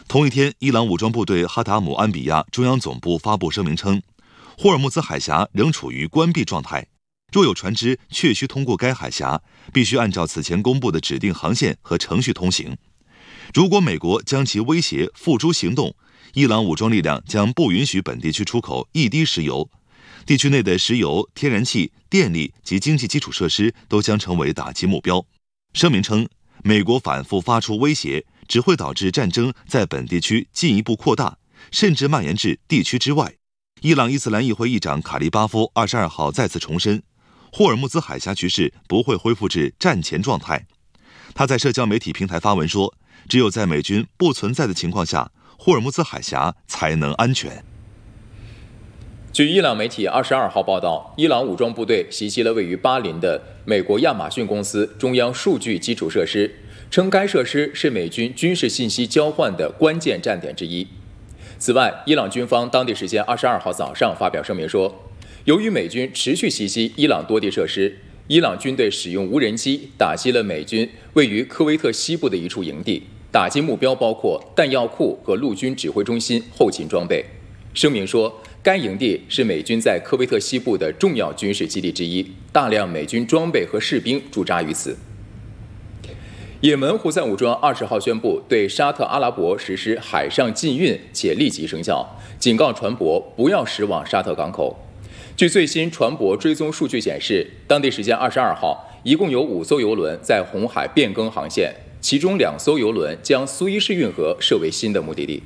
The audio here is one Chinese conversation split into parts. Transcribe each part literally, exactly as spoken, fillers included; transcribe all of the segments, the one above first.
同一天，伊朗武装部队哈达姆安比亚中央总部发布声明称，霍尔木兹海峡仍处于关闭状态，若有船只确需通过该海峡，必须按照此前公布的指定航线和程序通行。如果美国将其威胁付诸行动，伊朗武装力量将不允许本地区出口一滴石油，地区内的石油、天然气、电力及经济基础设施都将成为打击目标。声明称，美国反复发出威胁，只会导致战争在本地区进一步扩大，甚至蔓延至地区之外。伊朗伊斯兰议会议长卡利巴夫二十二号再次重申，霍尔木兹海峡局势不会恢复至战前状态。他在社交媒体平台发文说，只有在美军不存在的情况下，霍尔木兹海峡才能安全。 据伊朗媒体二十二号报道，伊朗武装部队袭击了位于巴林的美国亚马逊公司中央数据基础设施，称该设施是美军军事信息交换的关键站点之一。此外，伊朗军方当地时间二十二号早上发表声明说，由于美军持续袭击伊朗多地设施，伊朗军队使用无人机打击了美军位于科威特西部的一处营地，打击目标包括弹药库和陆军指挥中心后勤装备。声明说，该营地是美军在科威特西部的重要军事基地之一，大量美军装备和士兵驻扎于此。也门胡塞武装二十号宣布对沙特阿拉伯实施海上禁运，且立即生效，警告船舶不要驶往沙特港口。据最新船舶追踪数据显示，当地时间二十二号，一共有五艘油轮在红海变更航线，其中两艘油轮将苏伊士运河设为新的目的地。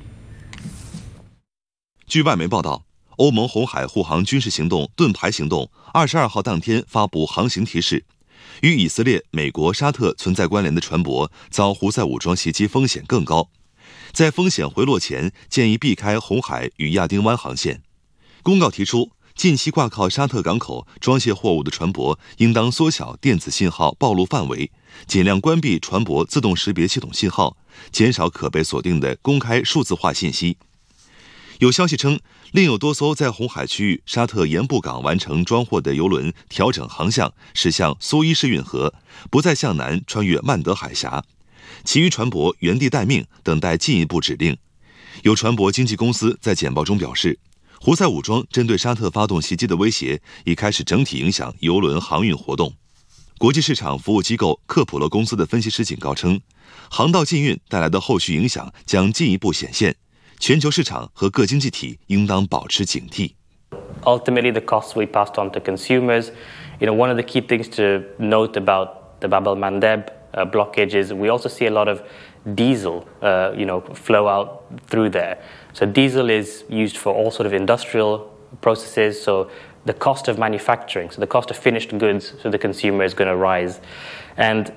据外媒报道，欧盟红海护航军事行动盾牌行动二十二号当天发布航行提示，与以色列、美国、沙特存在关联的船舶遭胡塞武装袭击风险更高，在风险回落前，建议避开红海与亚丁湾航线。公告提出，近期挂靠沙特港口装卸货物的船舶应当缩小电子信号暴露范围，尽量关闭船舶自动识别系统信号，减少可被锁定的公开数字化信息。有消息称，另有多艘在红海区域沙特盐布港完成装货的油轮调整航向，驶向苏伊士运河，不再向南穿越曼德海峡。其余船舶原地待命，等待进一步指令。有船舶经纪公司在简报中表示，胡塞武装针对沙特发动袭击的威胁已开始整体影响油轮航运活动。国际市场服务机构克普勒公司的分析师警告称，航道禁运带来的后续影响将进一步显现，全球市场和各经济体应当保持警惕。 Ultimately, the costs we passed on to consumers. You know, one of the key things to note about the Bab el-Mandeb uh, blockage is we also see a lot of diesel, uh, you know, flow out through there. So diesel is used for all sort of industrial processes. So the cost of manufacturing, so the cost of finished goods to the consumer is going to rise. And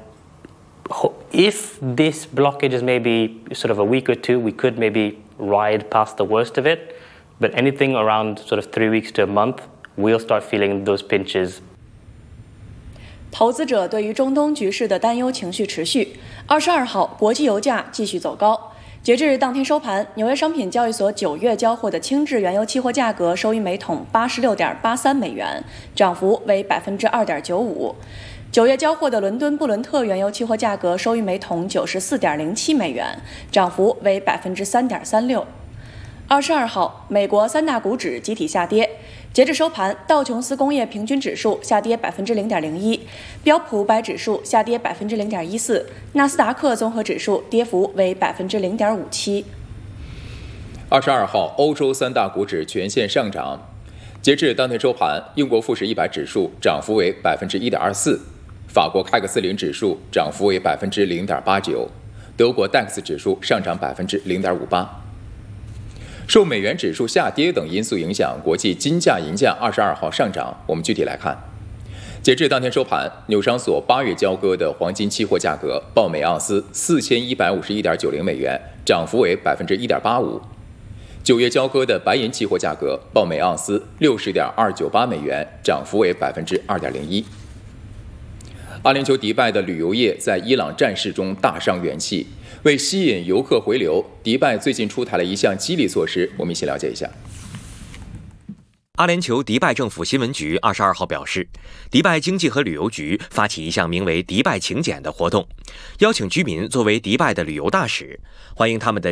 if this blockage is maybe sort of a week or two, we could maybe ride past the worst of it. But anything around sort of three weeks to a month, we'll start feeling those pinches. 投资者对于中东局势的担忧情绪持续。二十二号，国际油价继续走高。截至当天收盘，纽约商品交易所九月交货的轻质原油期货价格收于每桶八十六点八三美元，涨幅为百分之二点九五。九月交货的伦敦布伦特原油期货价格收于每桶九十四点零七美元，涨幅为百分之三点三六。二十二号，美国三大股指集体下跌。截至收盘，道琼斯工业平均指数下跌百分之零点零一，标普五百指数下跌百分之零点一四，纳斯达克综合指数跌幅为百分之零点五七。 二十二号，欧洲三大股指全线上涨。截至当天收盘，英国富时一百指数涨幅为百分之一点二四，法国开克斯林指数涨幅为百分之零点八九，德国 D A X 指数上涨百分之零点五八。受美元指数下跌等因素影响，国际金价、银价二十二号上涨。我们具体来看，截至当天收盘，纽商所八月交割的黄金期货价格报每盎司四千一百五十一点九零美元，涨幅为百分之一点八五。九月交割的白银期货价格报每盎司六十点二九八美元，涨幅为百分之二点零一。阿联酋迪拜的旅游业在伊朗战事中大伤元气。为吸引游客回流，迪拜最近出台了一项激励措施，我们一起了解一下。 阿联酋迪拜政府新闻局二十二号表示，迪拜经济和旅游局发起一项名为“迪拜请柬”的活动，邀请居民作为迪拜的旅游大使，欢迎他们的